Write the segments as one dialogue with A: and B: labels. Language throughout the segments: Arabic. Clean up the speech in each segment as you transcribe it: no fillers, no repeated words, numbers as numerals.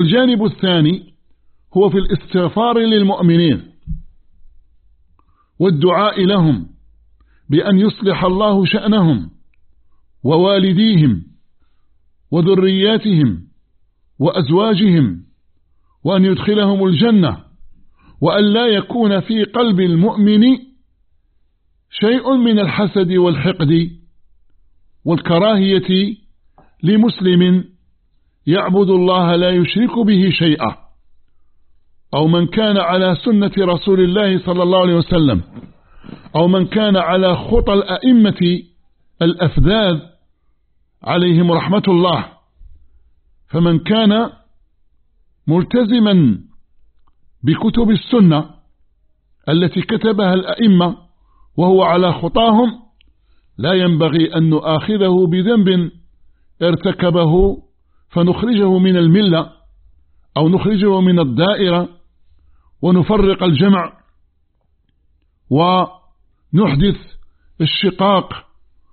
A: الجانب الثاني هو في الاستغفار للمؤمنين والدعاء لهم بأن يصلح الله شأنهم ووالديهم وذرياتهم وأزواجهم، وأن يدخلهم الجنة، وأن لا يكون في قلب المؤمن شيء من الحسد والحقد والكراهية لمسلم يعبد الله لا يشرك به شيئا، أو من كان على سنة رسول الله صلى الله عليه وسلم، أو من كان على خطى الأئمة الأفذاذ عليهم رحمة الله. فمن كان ملتزما بكتب السنة التي كتبها الأئمة وهو على خطاهم لا ينبغي أن نؤاخذه بذنب ارتكبه فنخرجه من الملة أو نخرجه من الدائرة ونفرق الجمع ونحدث الشقاق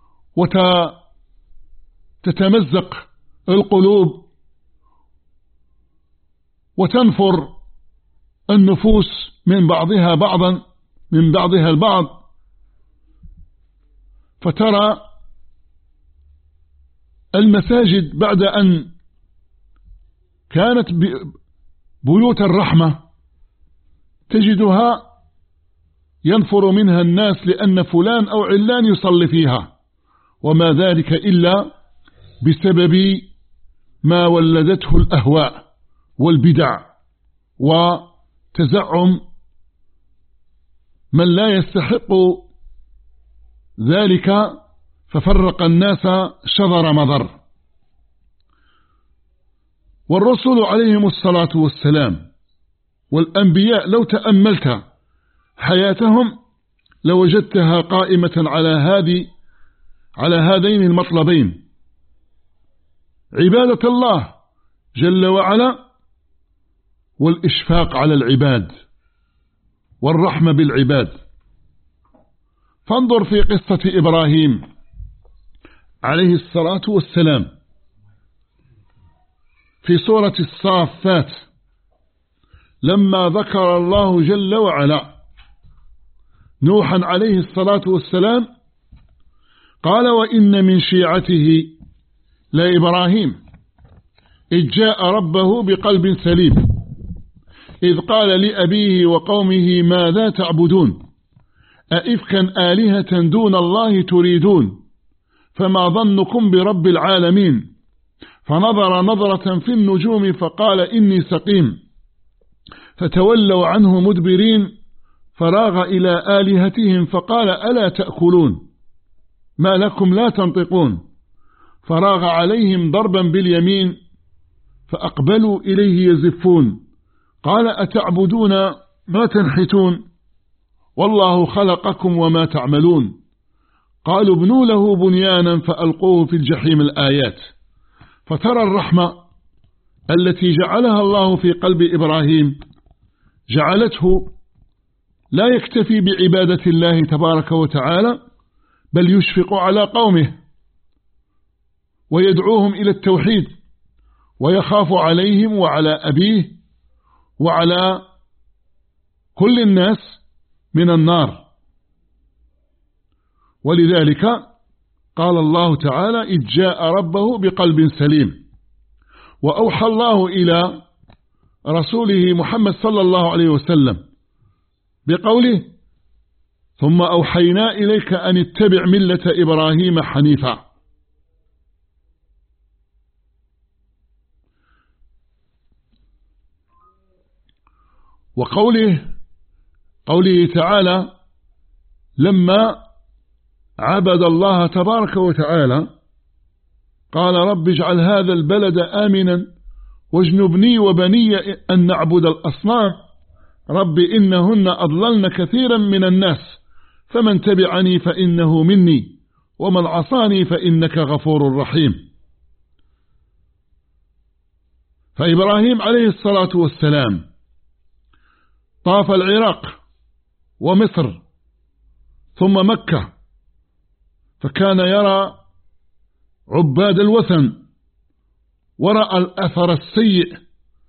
A: وتتمزق القلوب وتنفر النفوس من بعضها البعض، فترى المساجد بعد أن كانت بيوت الرحمة تجدها ينفر منها الناس لأن فلان أو علان يصلي فيها، وما ذلك إلا بسبب ما ولدته الأهواء والبدع وتزعم من لا يستحق ذلك، ففرق الناس شذر مضر. والرسول عليهم الصلاة والسلام والأنبياء لو تأملت حياتهم لوجدتها قائمة على هذين المطلبين: عبادة الله جل وعلا، والإشفاق على العباد، والرحمة بالعباد. فانظر في قصة إبراهيم عليه الصلاة والسلام في سورة الصافات، لما ذكر الله جل وعلا نوحا عليه الصلاة والسلام قال: وإن من شيعته لإبراهيم إذ جاء ربه بقلب سليم إذ قال لأبيه وقومه ماذا تعبدون أئفكا آلهة دون الله تريدون فما ظنكم برب العالمين فنظر نظرة في النجوم فقال إني سقيم فتولوا عنه مدبرين فراغ إلى آلهتهم فقال ألا تأكلون ما لكم لا تنطقون فراغ عليهم ضربا باليمين فأقبلوا إليه يزفون قال أتعبدون ما تنحتون والله خلقكم وما تعملون قالوا ابنوا له بنيانا فألقوه في الجحيم. الآيات. فترى الرحمة التي جعلها الله في قلب إبراهيم جعلته لا يكتفي بعبادة الله تبارك وتعالى، بل يشفق على قومه ويدعوهم إلى التوحيد ويخاف عليهم وعلى أبيه وعلى كل الناس من النار. ولذلك قال الله تعالى إذ جاء ربه بقلب سليم. وأوحى الله إلى رسوله محمد صلى الله عليه وسلم بقوله ثم أوحينا إليك أن اتبع ملة إبراهيم حنيفا. وقوله تعالى لما عبد الله تبارك وتعالى قال رب اجعل هذا البلد آمنا واجنبني وبني أن نعبد الأصنام رب إنهن أضللن كثيرا من الناس فمن تبعني فإنه مني ومن عصاني فإنك غفور رحيم. فإبراهيم عليه الصلاة والسلام طاف العراق ومصر ثم مكة، فكان يرى عباد الوثن ورأى الأثر السيء